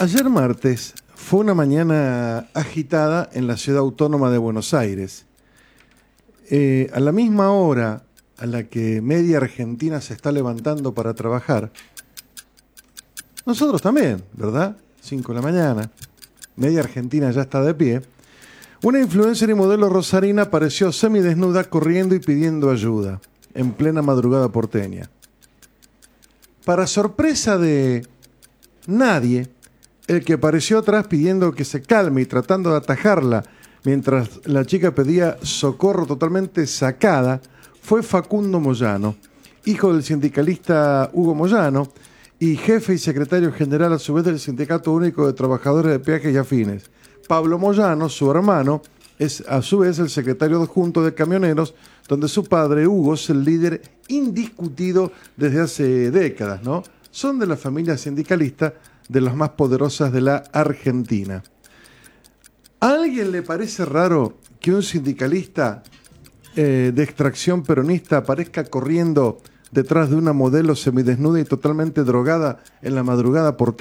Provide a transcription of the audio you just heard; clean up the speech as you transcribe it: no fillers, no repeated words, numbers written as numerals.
Ayer martes fue una mañana agitada en la ciudad autónoma de Buenos Aires. A la misma hora a la que media Argentina se está levantando para trabajar, nosotros también, ¿verdad? 5 de la mañana, media Argentina ya está de pie. Una influencer y modelo rosarina apareció semidesnuda corriendo y pidiendo ayuda en plena madrugada porteña. Para sorpresa de nadie, el que apareció atrás pidiendo que se calme y tratando de atajarla mientras la chica pedía socorro totalmente sacada fue Facundo Moyano, hijo del sindicalista Hugo Moyano y jefe y secretario general a su vez del Sindicato Único de Trabajadores de Peajes y Afines. Pablo Moyano, su hermano, es a su vez el secretario adjunto de Camioneros, donde su padre, Hugo, es el líder indiscutido desde hace décadas, ¿no? Son de la familia sindicalista de las más poderosas de la Argentina. ¿A alguien le parece raro que un sindicalista de extracción peronista aparezca corriendo detrás de una modelo semidesnuda y totalmente drogada en la madrugada porteña?